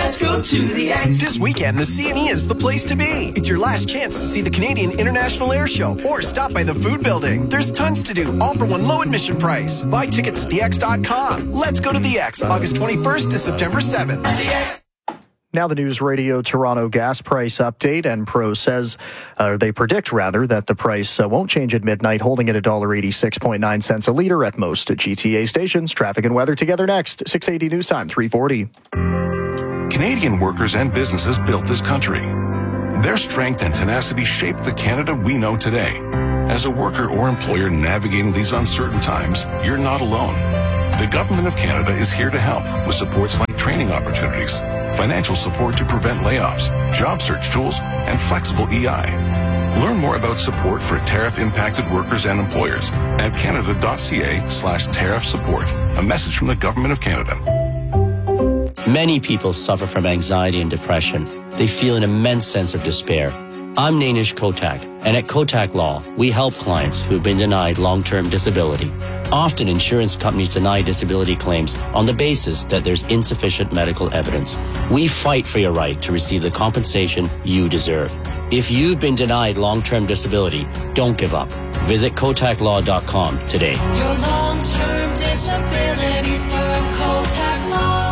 Let's go to the X. This weekend, the CNE is the place to be. It's your last chance to see the Canadian International Air Show or stop by the food building. There's tons to do, all for one low admission price. Buy tickets at thex.com. Let's go to the X, August 21st to September 7th. The X. Now the News Radio Toronto gas price update, and Pro says, they predict rather, that the price won't change at midnight, holding at $1.86.9 a litre at most GTA stations. Traffic and weather together next. 680 News Time, 340. Canadian workers and businesses built this country. Their strength and tenacity shaped the Canada we know today. As a worker or employer navigating these uncertain times, you're not alone. The Government of Canada is here to help with supports like training opportunities, financial support to prevent layoffs, job search tools, and flexible EI. Learn more about support for tariff-impacted workers and employers at canada.ca/tariff support. A message from the Government of Canada. Many people suffer from anxiety and depression. They feel an immense sense of despair. I'm Nainish Kotak, and at Kotak Law, we help clients who have been denied long-term disability. Often, insurance companies deny disability claims on the basis that there's insufficient medical evidence. We fight for your right to receive the compensation you deserve. If you've been denied long-term disability, don't give up. Visit KotakLaw.com today. Your long-term disability firm, Kotak Law.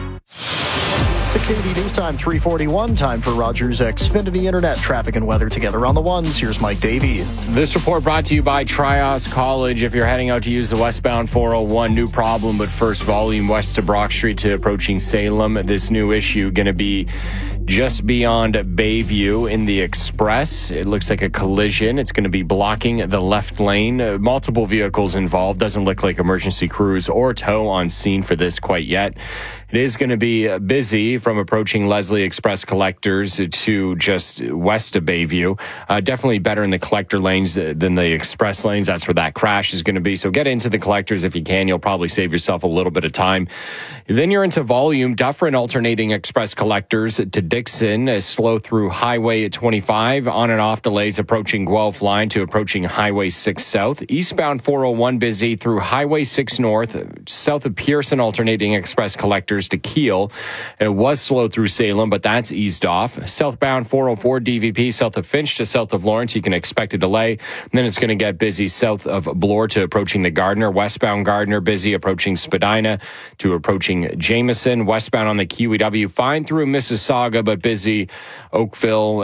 680 News Time, 341. Time for Rogers Xfinity Internet. Traffic and weather together on the ones. Here's Mike Davey. This report brought to you by Trios College. If you're heading out to use the westbound 401, new problem, but first volume west to Brock Street to approaching Salem. This new issue going to be just beyond Bayview in the Express. It looks like a collision. It's going to be blocking the left lane. Multiple vehicles involved. Doesn't look like emergency crews or tow on scene for this quite yet. It is going to be busy from approaching Leslie Express collectors to just west of Bayview. Definitely better in the collector lanes than the express lanes. That's where that crash is going to be. So get into the collectors if you can. You'll probably save yourself a little bit of time. Then you're into volume. Dufferin alternating express collectors to Dixon, slow through Highway 25. On and off delays approaching Guelph line to approaching Highway 6 South. Eastbound 401 busy through Highway 6 North. South of Pearson alternating express collectors to Kiel. It was slow through Salem, but that's eased off. Southbound 404 DVP south of Finch to south of Lawrence. You can expect a delay. And then it's going to get busy south of Bloor to approaching the Gardner. Westbound Gardner busy approaching Spadina to approaching Jameson. Westbound on the QEW fine through Mississauga, but busy Oakville,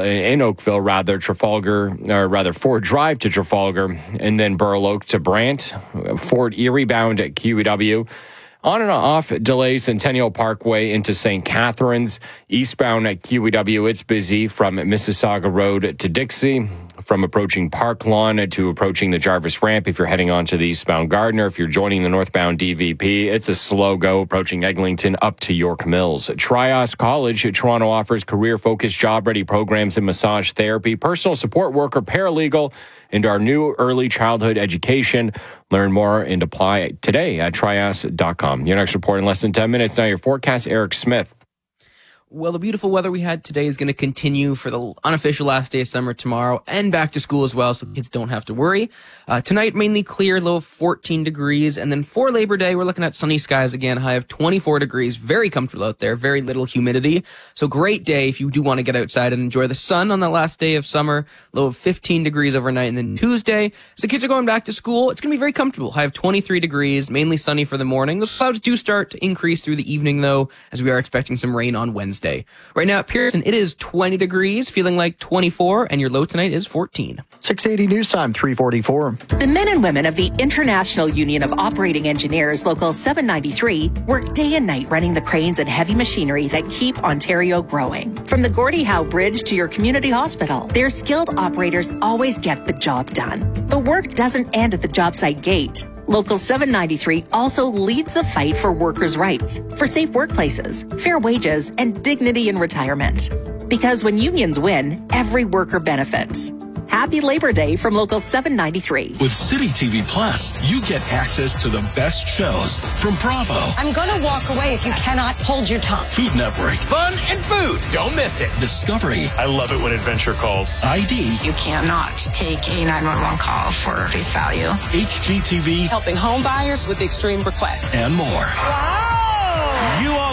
Trafalgar, or rather Ford Drive to Trafalgar, and then Burloak to Brant. Fort Erie bound at QEW. On and off delays Centennial Parkway into St. Catharines. Eastbound at QEW, it's busy from Mississauga Road to Dixie. From approaching Park Lawn to approaching the Jarvis Ramp if you're heading on to the eastbound Gardner. If you're joining the northbound DVP, it's a slow go approaching Eglinton up to York Mills. Trios College, Toronto offers career-focused, job-ready programs in massage therapy, personal support worker, paralegal, and our new early childhood education. Learn more and apply today at trios.com. Your next report in less than 10 minutes. Now your forecast, Eric Smith. Well, the beautiful weather we had today is going to continue for the unofficial last day of summer tomorrow and back to school as well, so kids don't have to worry. Tonight, mainly clear, low of 14 degrees. And then for Labor Day, we're looking at sunny skies again, high of 24 degrees. Very comfortable out there, very little humidity. So great day if you do want to get outside and enjoy the sun on the last day of summer. Low of 15 degrees overnight. And then Tuesday, so kids are going back to school. It's going to be very comfortable. High of 23 degrees, mainly sunny for the morning. The clouds do start to increase through the evening, though, as we are expecting some rain on Wednesday. Right now at Pearson, it is 20 degrees, feeling like 24, and your low tonight is 14. 680 News Time, 344. The men and women of the International Union of Operating Engineers, Local 793, work day and night running the cranes and heavy machinery that keep Ontario growing. From the Gordie Howe Bridge to your community hospital, their skilled operators always get the job done. The work doesn't end at the job site gate. Local 793 also leads the fight for workers' rights, for safe workplaces, fair wages, and dignity in retirement. Because when unions win, every worker benefits. Happy Labor Day from Local 793. With City TV Plus, you get access to the best shows from Bravo. I'm going to walk away if you cannot hold your tongue. Food Network. Fun and food. Don't miss it. Discovery. I love it when Adventure calls. ID. You cannot take a 911 call for face value. HGTV. Helping home buyers with extreme requests. And more. Wow! You are the one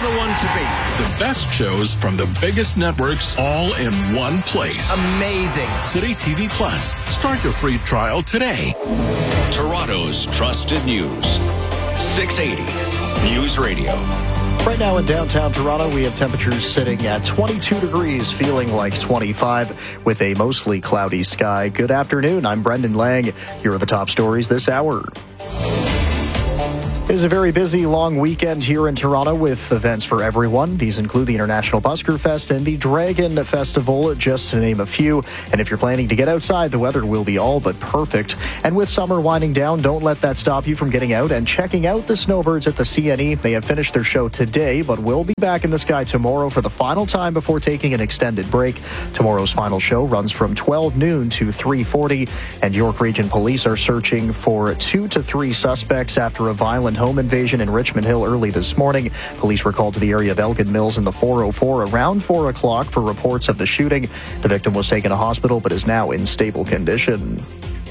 to be. The best shows from the biggest networks all in one place. Amazing. City TV Plus. Start your free trial today. Toronto's trusted news. 680 News Radio. Right now in downtown Toronto, we have temperatures sitting at 22 degrees, feeling like 25, with a mostly cloudy sky. Good afternoon. I'm Brendan Lang. Here are the top stories this hour. It is a very busy, long weekend here in Toronto with events for everyone. These include the International Busker Fest and the Dragon Festival, just to name a few. And if you're planning to get outside, the weather will be all but perfect. And with summer winding down, don't let that stop you from getting out and checking out the snowbirds at the CNE. They have finished their show today, but will be back in the sky tomorrow for the final time before taking an extended break. Tomorrow's final show runs from 12 noon to 3:40, and York Region Police are searching for 2 to 3 suspects after a violent home invasion in Richmond Hill early this morning. Police were called to the area of Elgin Mills in the 404 around 4 o'clock for reports of the shooting. The victim was taken to hospital but is now in stable condition.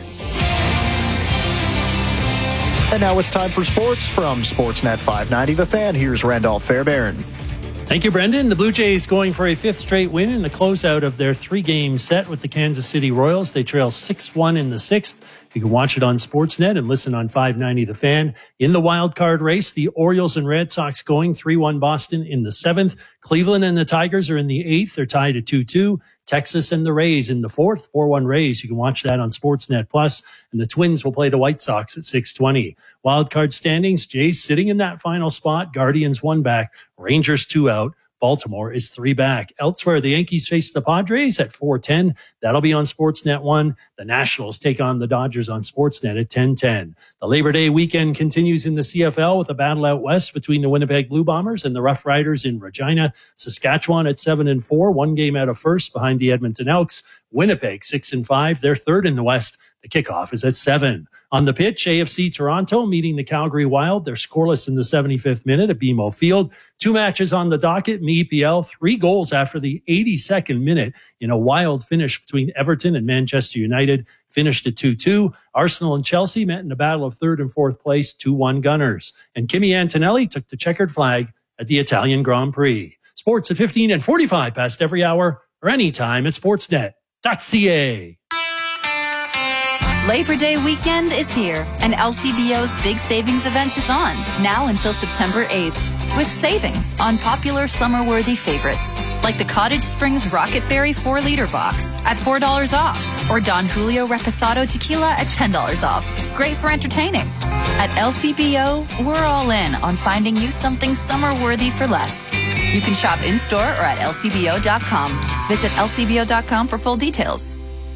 And now it's time for sports from Sportsnet 590 The Fan. Here's Randolph Fairbairn. Thank you, Brendan. The Blue Jays going for a 5th straight win in the closeout of their 3-game set with the Kansas City Royals. They trail 6-1 in the 6th. You can watch it on Sportsnet and listen on 590 The Fan. In the wild card race, the Orioles and Red Sox going 3-1 Boston in the 7th. Cleveland and the Tigers are in the 8th. They're tied at 2-2. Texas and the Rays in the 4th, 4-1 Rays. You can watch that on Sportsnet Plus. And the Twins will play the White Sox at 6:20. Wild card standings, Jays sitting in that final spot. Guardians 1 back. Rangers 2 out. Baltimore is 3 back. Elsewhere, the Yankees face the Padres at 4:10. That'll be on Sportsnet 1. The Nationals take on the Dodgers on Sportsnet at 10:10. The Labor Day weekend continues in the CFL with a battle out west between the Winnipeg Blue Bombers and the Rough Riders in Regina. Saskatchewan at 7-4, 1 game out of first behind the Edmonton Elks. Winnipeg 6-5, they're 3rd in the West. The kickoff is at 7. On the pitch, AFC Toronto meeting the Calgary Wild. They're scoreless in the 75th minute at BMO Field. 2 matches on the docket in the EPL. 3 goals after the 82nd minute in a wild finish between Everton and Manchester United. Finished at 2-2. Arsenal and Chelsea met in a battle of 3rd and 4th place, 2-1 Gunners. And Kimi Antonelli took the checkered flag at the Italian Grand Prix. Sports at 15 and 45 past every hour or anytime at sportsnet.ca. Labor Day weekend is here, and LCBO's big savings event is on, now until September 8th, with savings on popular summer-worthy favorites, like the Cottage Springs Rocket Berry 4-liter box at $4 off, or Don Julio Reposado Tequila at $10 off. Great for entertaining. At LCBO, we're all in on finding you something summer-worthy for less. You can shop in-store or at LCBO.com. Visit LCBO.com for full details.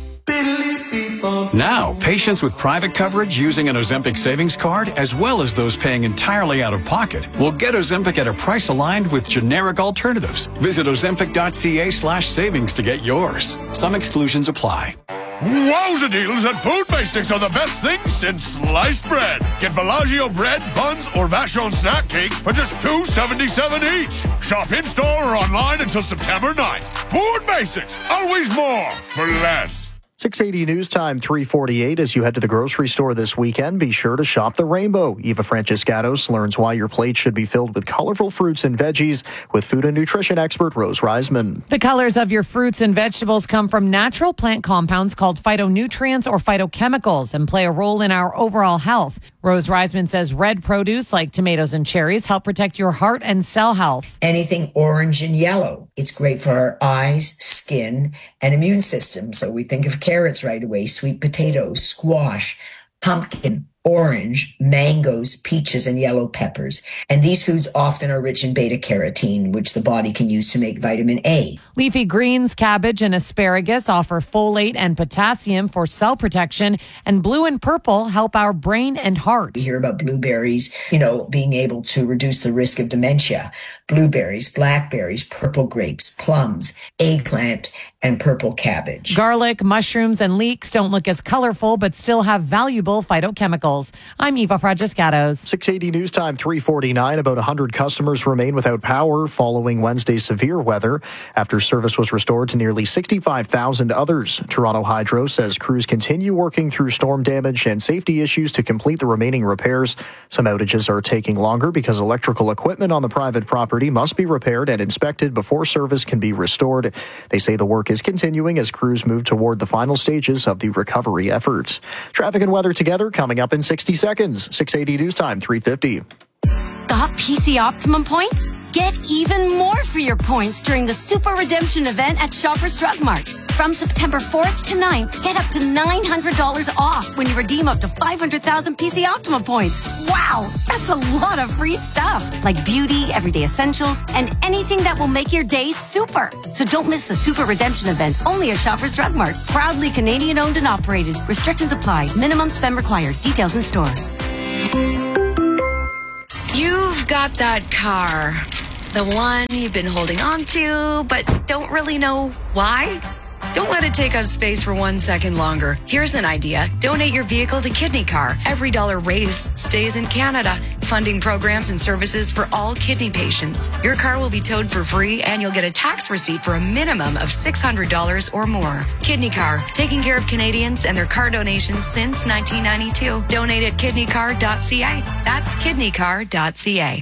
Now, patients with private coverage using an Ozempic savings card, as well as those paying entirely out of pocket, will get Ozempic at a price aligned with generic alternatives. Visit Ozempic.ca/savings to get yours. Some exclusions apply. Wowza deals at Food Basics are the best things since sliced bread. Get Villaggio bread, buns, or Vachon snack cakes for just $2.77 each. Shop in-store or online until September 9th. Food Basics, always more for less. 680 News Time, 3:48. As you head to the grocery store this weekend, be sure to shop the Rainbow. Eva Franciscanos learns why your plate should be filled with colorful fruits and veggies with food and nutrition expert Rose Reisman. The colors of your fruits and vegetables come from natural plant compounds called phytonutrients or phytochemicals and play a role in our overall health. Rose Reisman says red produce like tomatoes and cherries help protect your heart and cell health. Anything orange and yellow. It's great for our eyes, skin, and immune system. So we think of carrots right away, sweet potatoes, squash, pumpkin, orange, mangoes, peaches, and yellow peppers. And these foods often are rich in beta-carotene, which the body can use to make vitamin A. Leafy greens, cabbage, and asparagus offer folate and potassium for cell protection, and blue and purple help our brain and heart. We hear about blueberries, being able to reduce the risk of dementia. Blueberries, blackberries, purple grapes, plums, eggplant, and purple cabbage. Garlic, mushrooms, and leeks don't look as colorful, but still have valuable phytochemicals. Chemicals. I'm Eva Fragiscatos. 680 News Time, 3:49. About 100 customers remain without power following Wednesday's severe weather after service was restored to nearly 65,000 others. Toronto Hydro says crews continue working through storm damage and safety issues to complete the remaining repairs. Some outages are taking longer because electrical equipment on the private property must be repaired and inspected before service can be restored. They say the work is continuing as crews move toward the final stages of the recovery efforts. Traffic and weather together coming up in 60 seconds. 680 News Time, 3:50. Got PC Optimum points? Get even more for your points during the Super Redemption event at Shoppers Drug Mart. From September 4th to 9th, get up to $900 off when you redeem up to 500,000 PC Optimum points. Wow, that's a lot of free stuff, like beauty, everyday essentials, and anything that will make your day super. So don't miss the Super Redemption event, only at Shoppers Drug Mart. Proudly Canadian owned and operated. Restrictions apply. Minimum spend required. Details in store. You've got that car. The one you've been holding on to, but don't really know why? Don't let it take up space for 1 second longer. Here's an idea. Donate your vehicle to Kidney Car. Every dollar raised stays in Canada, funding programs and services for all kidney patients. Your car will be towed for free, and you'll get a tax receipt for a minimum of $600 or more. Kidney Car, taking care of Canadians and their car donations since 1992. Donate at kidneycar.ca. That's kidneycar.ca.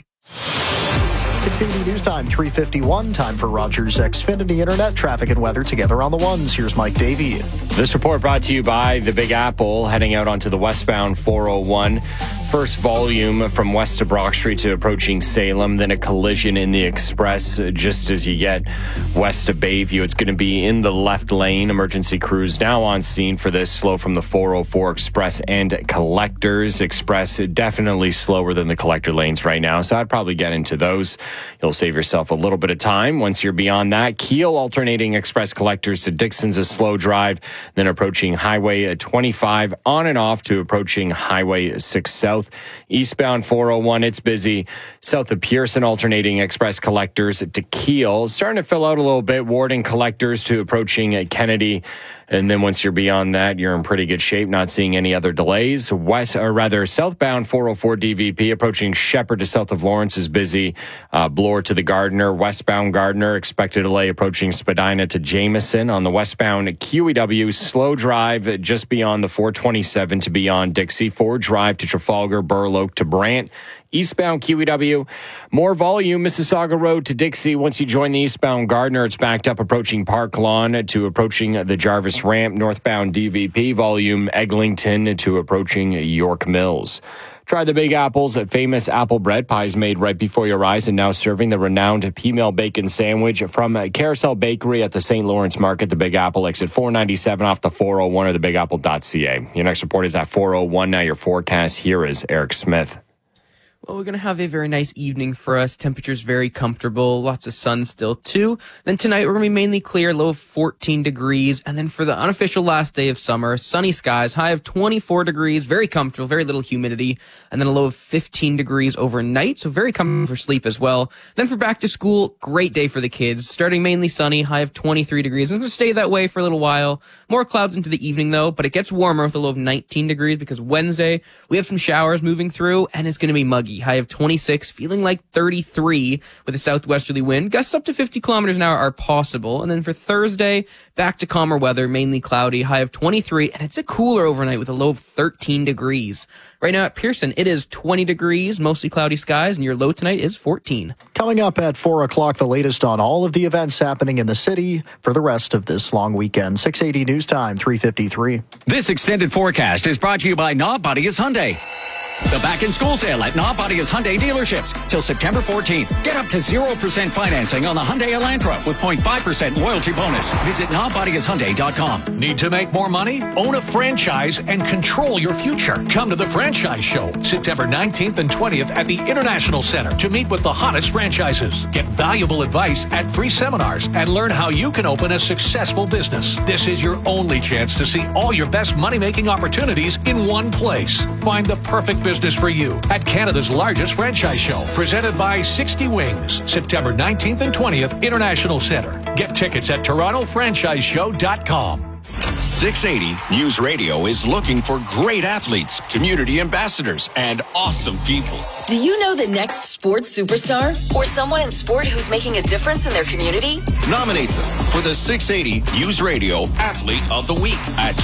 680 News Time, 3:51. Time for Rogers Xfinity Internet. Traffic and weather together on the ones. Here's Mike Davey. This report brought to you by the Big Apple, heading out onto the westbound 401. First volume from west of Brock Street to approaching Salem, then a collision in the express just as you get west of Bayview. It's going to be in the left lane. Emergency crews now on scene for this. Slow from the 404 Express and Collectors. Express definitely slower than the collector lanes right now, so I'd probably get into those. You'll save yourself a little bit of time once you're beyond that. Keel alternating Express Collectors to Dixon's a slow drive, then approaching Highway 25 on and off to approaching Highway 6 South. Eastbound 401, it's busy. South of Pearson, alternating Express Collectors to Keel. Starting to fill out a little bit. Warden Collectors to approaching Kennedy. And then once you're beyond that, you're in pretty good shape, not seeing any other delays. Southbound 404 DVP approaching Shepherd to south of Lawrence is busy. Bloor to the Gardiner. Westbound Gardiner, expected delay approaching Spadina to Jameson. On the westbound QEW, slow drive just beyond the 427 to beyond Dixie. Ford Drive to Trafalgar, Burloak to Brant. Eastbound QEW, more volume, Mississauga Road to Dixie. Once you join the eastbound Gardiner, it's backed up approaching Park Lawn to approaching the Jarvis Ramp. Northbound DVP, volume Eglinton to approaching York Mills. Try the Big Apple's famous apple bread pies made right before your eyes and now serving the renowned P-Mill Bacon Sandwich from Carousel Bakery at the St. Lawrence Market. The Big Apple, exit 497 off the 401 or thebigapple.ca. Your next report is at 401. Now your forecast. Here is Eric Smith. Well, we're going to have a very nice evening for us. Temperatures very comfortable. Lots of sun still, too. Then tonight, we're going to be mainly clear, low of 14 degrees. And then for the unofficial last day of summer, sunny skies, high of 24 degrees, very comfortable, very little humidity. And then a low of 15 degrees overnight, so very comfortable for sleep as well. Then for back to school, great day for the kids. Starting mainly sunny, high of 23 degrees. It's going to stay that way for a little while. More clouds into the evening, though, but it gets warmer with a low of 19 degrees because Wednesday, we have some showers moving through, and it's going to be muggy. High of 26, feeling like 33 with a southwesterly wind. Gusts up to 50 kilometers an hour are possible. And then for Thursday, back to calmer weather, mainly cloudy, high of 23, and it's a cooler overnight with a low of 13 degrees. Right now at Pearson, it is 20 degrees, mostly cloudy skies, and your low tonight is 14. Coming up at 4 o'clock, the latest on all of the events happening in the city for the rest of this long weekend. 680 News Time, 3:53. This extended forecast is brought to you by Nobodius Hyundai. The back-in-school sale at Nobodius Hyundai dealerships till September 14th. Get up to 0% financing on the Hyundai Elantra with 0.5% loyalty bonus. Visit NobodiusHyundai.com. Need to make more money? Own a franchise and control your future. Come to the Franchise Show, September 19th and 20th at the International Center to meet with the hottest franchises. Get valuable advice at free seminars and learn how you can open a successful business. This is your only chance to see all your best money-making opportunities in one place. Find the perfect business for you at Canada's largest franchise show, presented by 60 Wings, September 19th and 20th, International Center. Get tickets at TorontoFranchiseShow.com. 680 News Radio is looking for great athletes, community ambassadors, and awesome people. Do you know the next sports superstar? Or someone in sport who's making a difference in their community? Nominate them for the 680 News Radio Athlete of the Week at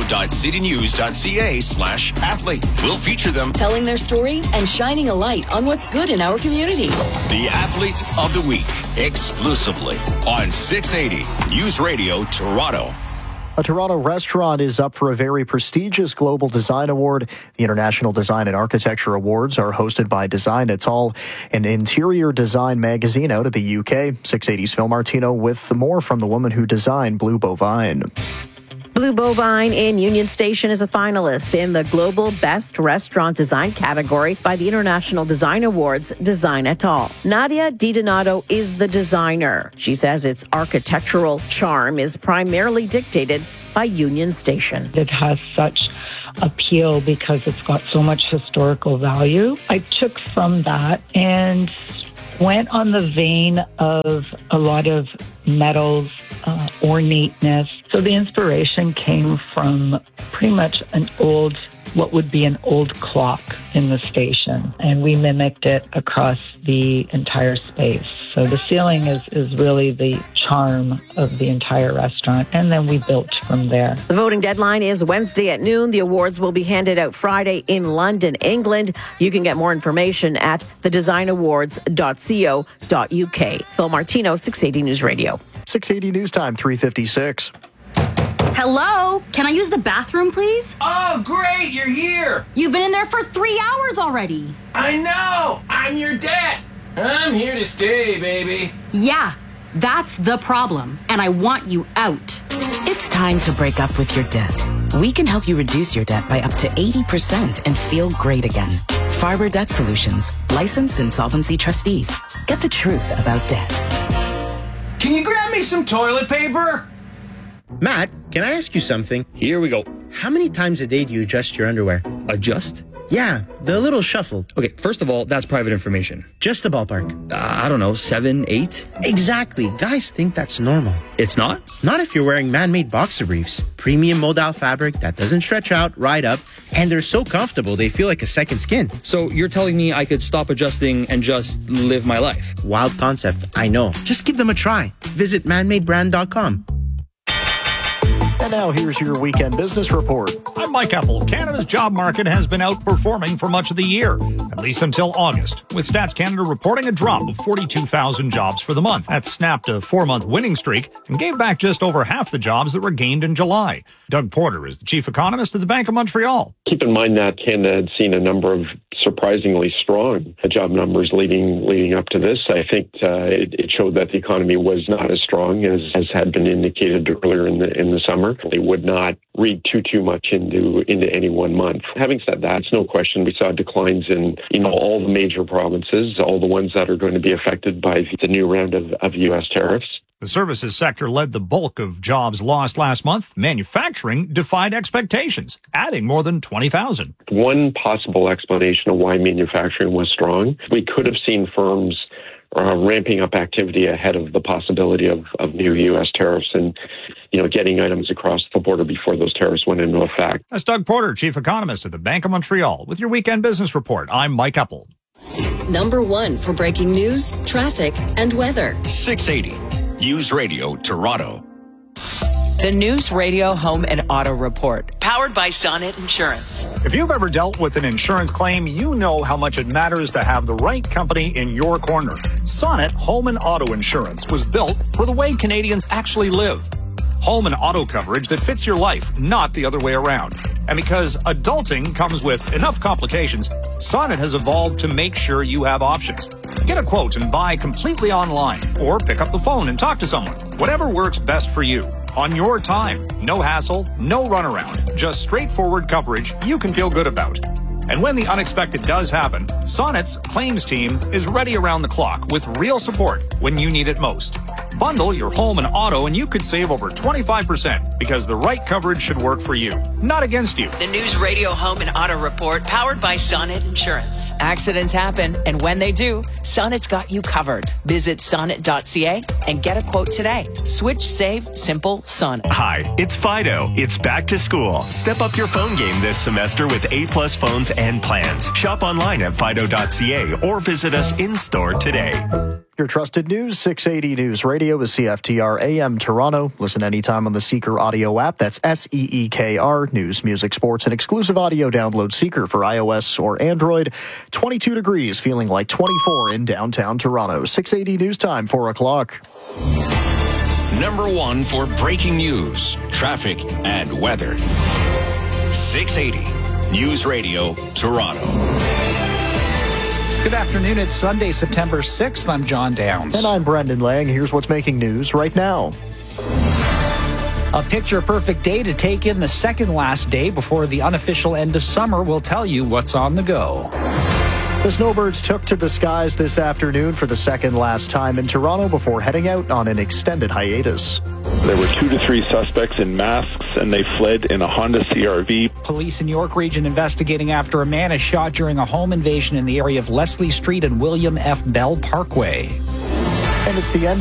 toronto.citynews.ca/athlete. We'll feature them telling their story and shining a light on what's good in our community. The Athlete of the Week, exclusively on 680 News Radio Toronto. A Toronto restaurant is up for a very prestigious Global Design Award. The International Design and Architecture Awards are hosted by Design et al., an interior design magazine out of the UK. 680's Phil Martino with more from the woman who designed Blue Bovine. Blue Bovine in Union Station is a finalist in the Global Best Restaurant Design category by the International Design Awards, Design et al. Nadia DiDonato is the designer. She says its architectural charm is primarily dictated by Union Station. It has such appeal because it's got so much historical value. I took from that and went on the vein of a lot of metals, ornateness. So the inspiration came from pretty much what would be an old clock in the station. And we mimicked it across the entire space. So the ceiling is really the charm of the entire restaurant. And then we built from there. The voting deadline is Wednesday at noon. The awards will be handed out Friday in London, England. You can get more information at thedesignAwards.co.uk. Phil Martino, 680 News Radio. 680 News Time, 3:56. Hello? Can I use the bathroom, please? Oh, great, you're here. You've been in there for 3 hours already. I know, I'm your debt. I'm here to stay, baby. Yeah, that's the problem, and I want you out. It's time to break up with your debt. We can help you reduce your debt by up to 80% and feel great again. Farber Debt Solutions, licensed insolvency trustees. Get the truth about debt. Can you grab me some toilet paper? Matt, can I ask you something? Here we go. How many times a day do you adjust your underwear? Adjust? Yeah, the little shuffle. Okay, first of all, that's private information. Just the ballpark. I don't know, 7, 8? Exactly. Guys think that's normal. It's not? Not if you're wearing man-made boxer briefs. Premium modal fabric that doesn't stretch out, ride up, and they're so comfortable they feel like a second skin. So you're telling me I could stop adjusting and just live my life? Wild concept, I know. Just give them a try. Visit manmadebrand.com. And now here's your weekend business report. I'm Mike Apple. Canada's job market has been outperforming for much of the year, at least until August, with Stats Canada reporting a drop of 42,000 jobs for the month. That snapped a 4-month winning streak and gave back just over half the jobs that were gained in July. Doug Porter is the chief economist at the Bank of Montreal. Keep in mind that Canada had seen a number of surprisingly strong job numbers leading up to this. I think it showed that the economy was not as strong as had been indicated earlier in the summer. They would not read too much into any one month. Having said that, it's no question we saw declines in all the major provinces, all the ones that are going to be affected by the new round of U.S. tariffs. The services sector led the bulk of jobs lost last month. Manufacturing defied expectations, adding more than 20,000. One possible explanation of why manufacturing was strong, we could have seen firms ramping up activity ahead of the possibility of new U.S. tariffs and, getting items across the border before those tariffs went into effect. That's Doug Porter, chief economist at the Bank of Montreal, with your weekend business report. I'm Mike Apple. Number 1 for breaking news, traffic, and weather. 680 News Radio Toronto. The News Radio Home and Auto Report, powered by Sonnet Insurance. If you've ever dealt with an insurance claim, you know how much it matters to have the right company in your corner. Sonnet Home and Auto Insurance was built for the way Canadians actually live. Home and auto coverage that fits your life, not the other way around. And because adulting comes with enough complications, Sonnet has evolved to make sure you have options. Get a quote and buy completely online, or pick up the phone and talk to someone. Whatever works best for you. On your time. No hassle, no runaround. Just straightforward coverage you can feel good about. And when the unexpected does happen, Sonnet's claims team is ready around the clock with real support when you need it most. Bundle your home and auto and you could save over 25% because the right coverage should work for you, not against you. The News Radio Home and Auto Report, powered by Sonnet Insurance. Accidents happen, and when they do, Sonnet's got you covered. Visit sonnet.ca and get a quote today. Switch, save, simple, Sonnet. Hi, it's Fido. It's back to school. Step up your phone game this semester with A-plus phones and plans. Shop online at fido.ca or visit us in-store today. Your trusted news, 680 News Radio is CFTR AM Toronto. Listen anytime on the Seeker audio app. That's SEEKR. News, music, sports, and exclusive audio. Download Seeker for iOS or Android. 22 degrees, feeling like 24 in downtown Toronto. 680 News Time, 4 o'clock. Number one for breaking news, traffic, and weather. 680 News Radio, Toronto. Good afternoon. It's Sunday, September 6th. I'm John Downs. And I'm Brendan Lang. Here's what's making news right now. A picture-perfect day to take in the second last day before the unofficial end of summer. Will tell you what's on the go. The snowbirds took to the skies this afternoon for the second last time in Toronto before heading out on an extended hiatus. There were 2 to 3 suspects in masks, and they fled in a Honda CR-V. Police in York Region investigating after a man is shot during a home invasion in the area of Leslie Street and William F. Bell Parkway. And it's the end